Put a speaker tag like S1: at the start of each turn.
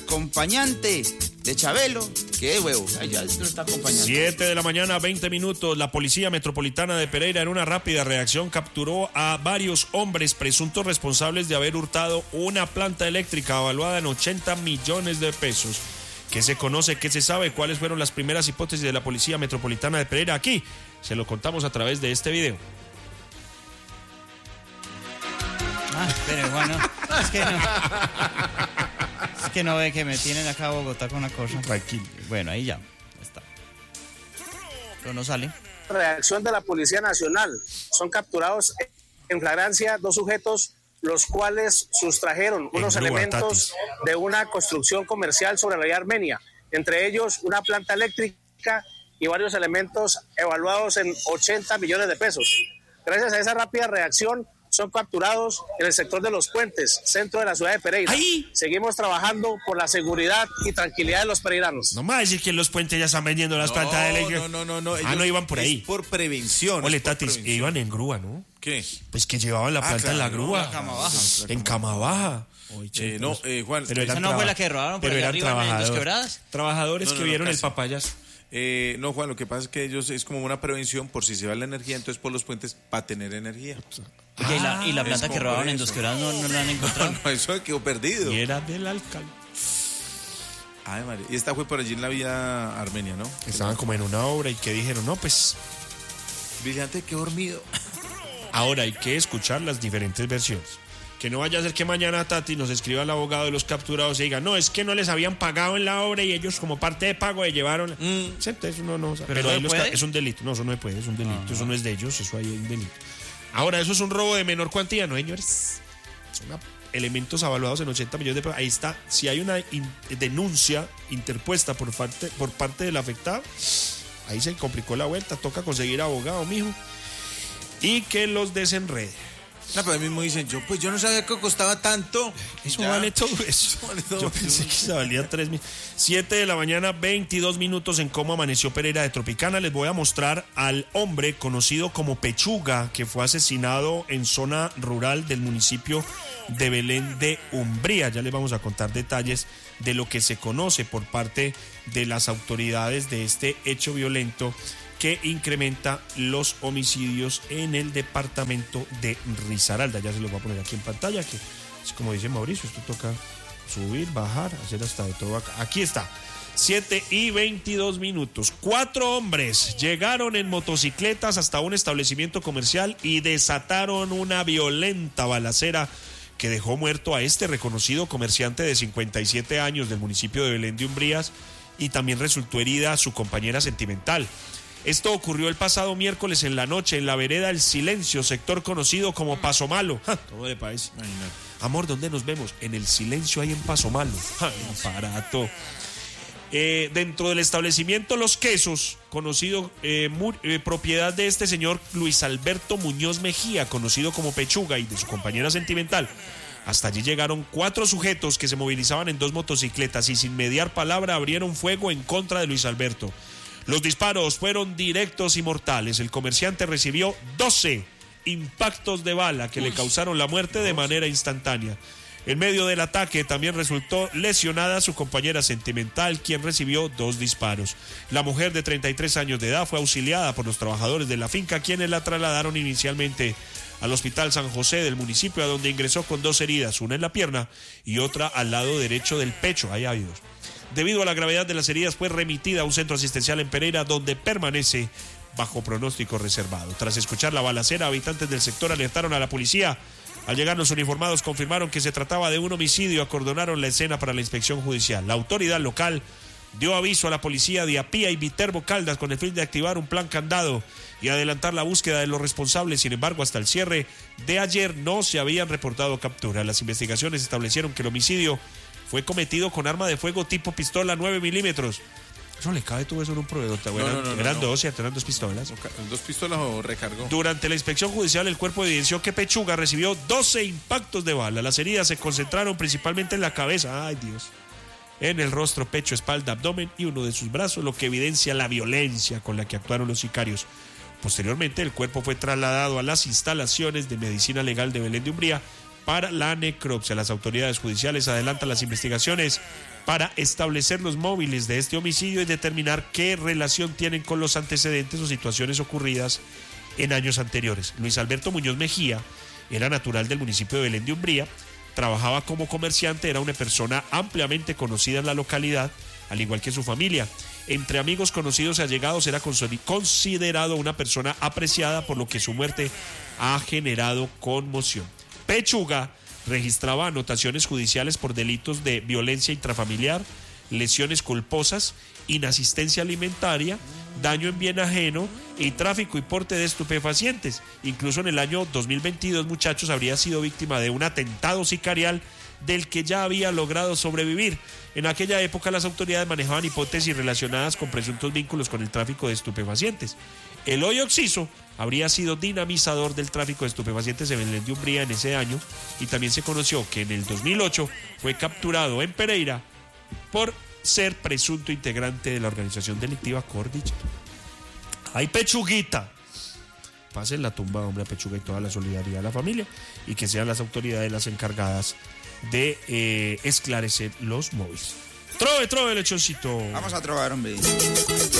S1: acompañante de Chabelo, qué huevo, ay, ya lo está acompañando.
S2: 7 de la mañana, 20 minutos. La Policía Metropolitana de Pereira, en una rápida reacción, capturó a varios hombres presuntos responsables de haber hurtado una planta eléctrica evaluada en 80 millones de pesos. ¿Qué se conoce? ¿Qué se sabe? ¿Cuáles fueron las primeras hipótesis de la Policía Metropolitana de Pereira? Aquí se lo contamos a través de este video.
S3: Pero bueno, es que no ve que me tienen acá a Bogotá con una cosa.
S2: Tranquilo.
S3: Bueno, ahí ya está. Pero no sale.
S4: Reacción de la Policía Nacional. Son capturados en flagrancia 2 sujetos, los cuales sustrajeron unos elementos de una construcción comercial sobre la vía Armenia, entre ellos una planta eléctrica y varios elementos evaluados en 80 millones de pesos. Gracias a esa rápida reacción, son capturados en el sector de Los Puentes, centro de la ciudad de Pereira. ¡Ay! Seguimos trabajando por la seguridad y tranquilidad de los pereiranos.
S2: No me va a decir que en Los Puentes ya están vendiendo las plantas eléctricas.
S5: No.
S2: No iban por ahí.
S5: Por prevención.
S2: Ole, Tatis, iban en grúa, ¿no?
S5: ¿Qué?
S2: Pues que llevaban la planta en la grúa.
S3: En cama baja.
S2: En cama baja.
S5: Juan.
S2: Pero
S3: ¿Esa no fue la que robaron por allá arriba en Dos Quebradas?
S2: Trabajadores que vieron el papayas.
S5: No, Juan, lo que pasa es que ellos es como una prevención por si se va la energía, entonces por los puentes para tener energía.
S3: Oye, y la planta que robaron en Dos Quebradas no la han encontrado.
S5: No, eso quedó perdido.
S2: Y era del alcalde.
S5: Ay, María. Y esta fue por allí en la vía Armenia, ¿no?
S2: Estaban como en una obra y que dijeron, no, pues...
S5: Brillante, qué dormido.
S2: Ahora hay que escuchar las diferentes versiones. Que no vaya a ser que mañana Tati nos escriba el abogado de los capturados y diga, no, es que no les habían pagado en la obra y ellos como parte de pago le llevaron. Eso no. Pero ahí es un delito. No, eso no se puede, es un delito. Eso no es de ellos, eso ahí es un delito. Ahora, eso es un robo de menor cuantía, ¿no, señores? Son elementos avaluados en 80 millones de pesos. Ahí está. Si hay una denuncia interpuesta por parte del afectado, ahí se complicó la vuelta. Toca conseguir abogado, mijo. Y que los desenrede.
S5: No, pero mismo dicen, yo no sabía que costaba tanto.
S2: Eso vale todo eso. Yo pensé que se valía 3.000. 7 de la mañana, 22 minutos en cómo amaneció Pereira de Tropicana. Les voy a mostrar al hombre conocido como Pechuga, que fue asesinado en zona rural del municipio de Belén de Umbría. Ya les vamos a contar detalles de lo que se conoce por parte de las autoridades de este hecho violento que incrementa los homicidios en el departamento de Risaralda. Ya se los voy a poner aquí en pantalla, que es como dice Mauricio, esto toca subir, bajar, hacer hasta de todo acá. Aquí está, 7:22 minutos. 4 hombres llegaron en motocicletas hasta un establecimiento comercial y desataron una violenta balacera que dejó muerto a este reconocido comerciante de 57 años del municipio de Belén de Umbrías, y también resultó herida a su compañera sentimental. Esto ocurrió el pasado miércoles en la noche en la vereda El Silencio, sector conocido como Paso Malo. ¿Cómo le parece? Amor, ¿dónde nos vemos? En El Silencio, ahí en Paso Malo. Aparato. Dentro del establecimiento Los Quesos, conocido, propiedad de este señor Luis Alberto Muñoz Mejía, conocido como Pechuga, y de su compañera sentimental. Hasta allí llegaron 4 sujetos que se movilizaban en 2 motocicletas y sin mediar palabra abrieron fuego en contra de Luis Alberto. Los disparos fueron directos y mortales. El comerciante recibió 12 impactos de bala que le causaron la muerte de manera instantánea. En medio del ataque también resultó lesionada su compañera sentimental, quien recibió 2 disparos. La mujer de 33 años de edad fue auxiliada por los trabajadores de la finca, quienes la trasladaron inicialmente al Hospital San José del municipio, a donde ingresó con 2 heridas, una en la pierna y otra al lado derecho del pecho. Ahí hay 2. Debido a la gravedad de las heridas, fue remitida a un centro asistencial en Pereira, donde permanece bajo pronóstico reservado. Tras escuchar la balacera, habitantes del sector alertaron a la policía. Al llegar los uniformados confirmaron que se trataba de un homicidio, acordonaron la escena para la inspección judicial. La autoridad local dio aviso a la policía de Apía y Viterbo Caldas con el fin de activar un plan candado y adelantar la búsqueda de los responsables. Sin embargo, hasta el cierre de ayer no se habían reportado capturas. Las investigaciones establecieron que el homicidio fue cometido con arma de fuego tipo pistola 9 milímetros. Eso le cabe todo eso en un proveedor. Eran 2, ¿cierto? Eran 2 pistolas.
S5: 2 pistolas o recargó.
S2: Durante la inspección judicial, el cuerpo evidenció que Pechuga recibió 12 impactos de bala. Las heridas se concentraron principalmente en la cabeza. ¡Ay, Dios! En el rostro, pecho, espalda, abdomen y uno de sus brazos, lo que evidencia la violencia con la que actuaron los sicarios. Posteriormente, el cuerpo fue trasladado a las instalaciones de medicina legal de Belén de Umbría para la necropsia. Las autoridades judiciales adelantan las investigaciones para establecer los móviles de este homicidio y determinar qué relación tienen con los antecedentes o situaciones ocurridas en años anteriores. Luis Alberto Muñoz Mejía era natural del municipio de Belén de Umbría, trabajaba como comerciante, era una persona ampliamente conocida en la localidad, al igual que su familia. Entre amigos, conocidos y allegados era considerado una persona apreciada, por lo que su muerte ha generado conmoción. Pechuga registraba anotaciones judiciales por delitos de violencia intrafamiliar, lesiones culposas, inasistencia alimentaria, daño en bien ajeno y tráfico y porte de estupefacientes. Incluso en el año 2022, muchachos, habría sido víctima de un atentado sicarial del que ya había logrado sobrevivir. En aquella época las autoridades manejaban hipótesis relacionadas con presuntos vínculos con el tráfico de estupefacientes. El hoy occiso habría sido dinamizador del tráfico de estupefacientes en Belén de Umbría en ese año, y también se conoció que en el 2008 fue capturado en Pereira por ser presunto integrante de la organización delictiva Cordillera. ¡Ay, Pechuguita! Pasen la tumba, hombre, a Pechuga, y toda la solidaridad a la familia, y que sean las autoridades las encargadas de esclarecer los móviles. Trove, lechoncito.
S1: Vamos a trobar, hombre.